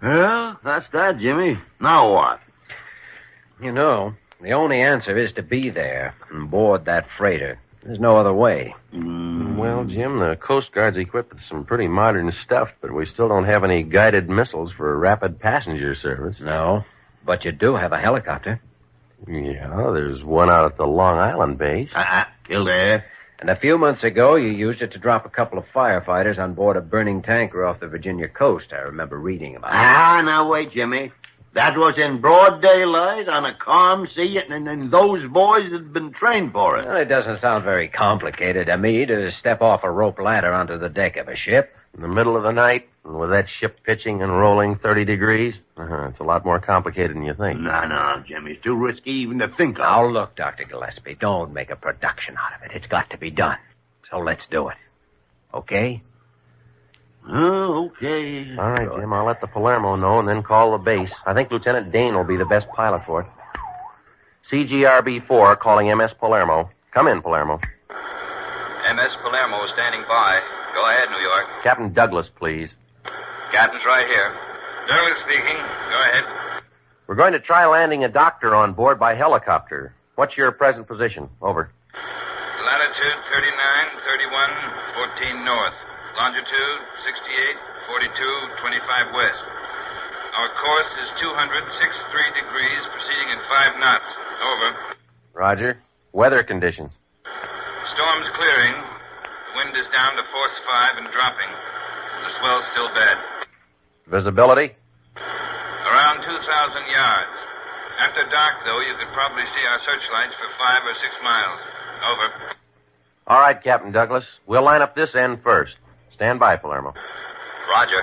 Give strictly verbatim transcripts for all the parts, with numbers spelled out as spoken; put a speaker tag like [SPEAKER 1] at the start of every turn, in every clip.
[SPEAKER 1] Well, that's that, Jimmy. Now what?
[SPEAKER 2] You know, the only answer is to be there and board that freighter. There's no other way.
[SPEAKER 1] Mm.
[SPEAKER 3] Well, Jim, the Coast Guard's equipped with some pretty modern stuff, but we still don't have any guided missiles for rapid passenger service.
[SPEAKER 2] No, but you do have a helicopter.
[SPEAKER 3] Yeah, there's one out at the Long Island base.
[SPEAKER 1] Uh-uh. Kildare.
[SPEAKER 2] And a few months ago, you used it to drop a couple of firefighters on board a burning tanker off the Virginia coast. I remember reading about it.
[SPEAKER 1] Ah, now wait, Jimmy. That was in broad daylight on a calm sea, and, and those boys had been trained for it.
[SPEAKER 2] Well, it doesn't sound very complicated to me to step off a rope ladder onto the deck of a ship.
[SPEAKER 3] In the middle of the night, and with that ship pitching and rolling thirty degrees, uh-huh, it's a lot more complicated than you think.
[SPEAKER 1] No, no, Jimmy. It's too risky even to think of.
[SPEAKER 2] Now, look, Doctor Gillespie, don't make a production out of it. It's got to be done. So let's do it. Okay?
[SPEAKER 1] Oh, okay.
[SPEAKER 3] All right, Jim, I'll let the Palermo know and then call the base. I think Lieutenant Dane will be the best pilot for it. C G R B four calling M S Palermo. Come in, Palermo.
[SPEAKER 4] M S Palermo standing by. Go ahead, New York.
[SPEAKER 3] Captain Douglas, please.
[SPEAKER 4] Captain's right here. Douglas speaking. Go ahead.
[SPEAKER 3] We're going to try landing a doctor on board by helicopter. What's your present position? Over.
[SPEAKER 4] Latitude thirty-nine, thirty-one, fourteen north. Longitude sixty-eight, forty-two, twenty-five west. Our course is two hundred sixty-three degrees, proceeding at five knots. Over.
[SPEAKER 3] Roger. Weather conditions.
[SPEAKER 4] Storm's clearing. Wind is down to force five and dropping. The swell's still bad.
[SPEAKER 3] Visibility?
[SPEAKER 4] Around two thousand yards. After dark, though, you could probably see our searchlights for five or six miles. Over.
[SPEAKER 3] All right, Captain Douglas. We'll line up this end first. Stand by, Palermo.
[SPEAKER 4] Roger.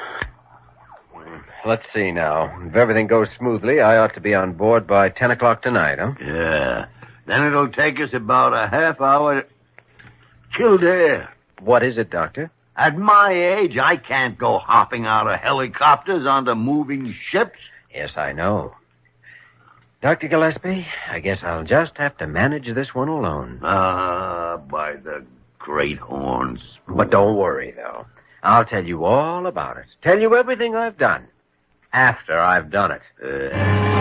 [SPEAKER 2] Let's see now. If everything goes smoothly, I ought to be on board by ten o'clock tonight, huh?
[SPEAKER 1] Yeah. Then it'll take us about a half hour. Kildare.
[SPEAKER 2] What is it, Doctor?
[SPEAKER 1] At my age, I can't go hopping out of helicopters onto moving ships.
[SPEAKER 2] Yes, I know. Doctor Gillespie, I guess I'll just have to manage this one alone.
[SPEAKER 1] Ah, by the great horns.
[SPEAKER 2] But don't worry, though. I'll tell you all about it. Tell you everything I've done. After I've done it.
[SPEAKER 1] Uh...